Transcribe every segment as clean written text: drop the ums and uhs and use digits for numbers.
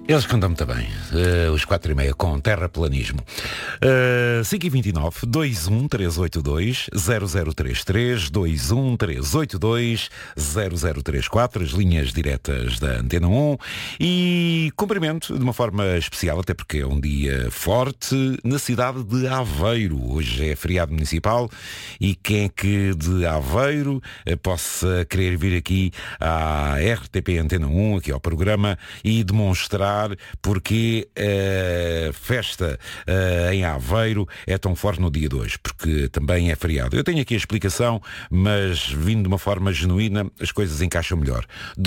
Eles cantam muito bem, os 4h30 com terraplanismo. 5h29, 21382-0033, 21382-0034, as linhas diretas da Antena 1. E cumprimento de uma forma especial, até porque é um dia forte, na cidade de Aveiro. Hoje é feriado municipal e quem é que de Aveiro possa querer vir aqui à RTP Antena 1, aqui ao programa, e demonstrar porque a festa em Aveiro é tão forte no dia de hoje, porque também é feriado. Eu tenho aqui a explicação, mas vindo de uma forma genuína, as coisas encaixam melhor.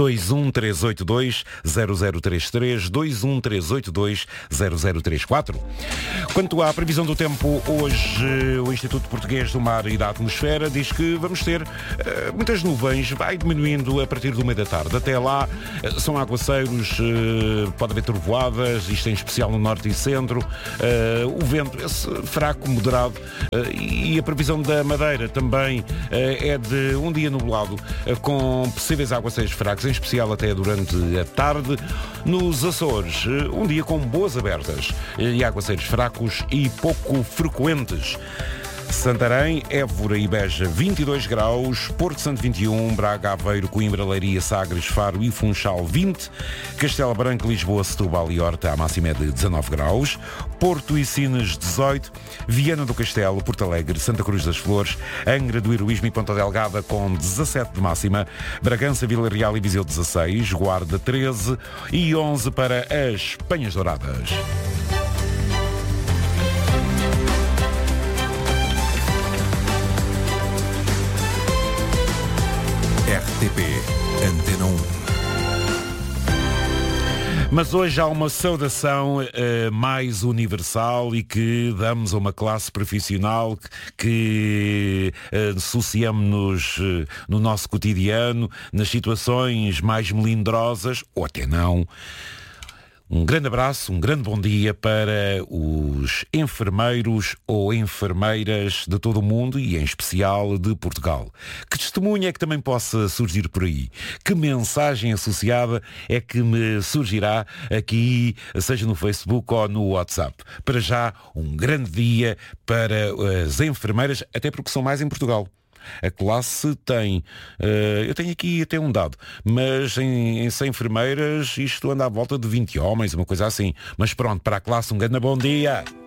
21382-0033, 21382-0034. Quanto à previsão do tempo, hoje o Instituto Português do Mar e da Atmosfera diz que vamos ter muitas nuvens, vai diminuindo a partir do meio da tarde. Até lá são aguaceiros, pode haver trovoadas, isto em especial no norte e centro, o vento esse fraco, moderado, e a previsão da Madeira também é de um dia nublado, com possíveis aguaceiros fracos, em especial até durante a tarde. Nos Açores, um dia com boas abertas e aguaceiros fracos e pouco frequentes. Santarém, Évora e Beja 22 graus, Porto Santo 21, Braga, Aveiro, Coimbra, Leiria, Sagres, Faro e Funchal 20, Castelo Branco, Lisboa, Setúbal e Horta, a máxima é de 19 graus, Porto e Sines 18, Viana do Castelo, Porto Alegre, Santa Cruz das Flores, Angra do Heroísmo e Ponta Delgada com 17 de máxima, Bragança, Vila Real e Viseu 16, Guarda 13 e 11 para as Penhas Douradas. RTP Antena 1. Mas hoje há uma saudação mais universal e que damos a uma classe profissional que associamos-nos no nosso cotidiano, nas situações mais melindrosas, ou até não. Um grande abraço, um grande bom dia para os enfermeiros ou enfermeiras de todo o mundo e em especial de Portugal. Que testemunho é que também possa surgir por aí? Que mensagem associada é que me surgirá aqui, seja no Facebook ou no WhatsApp? Para já, um grande dia para as enfermeiras, até porque são mais em Portugal. A classe tem, eu tenho aqui até um dado, mas em 100 enfermeiras isto anda à volta de 20 homens, uma coisa assim. Mas pronto, para a classe um grande bom dia.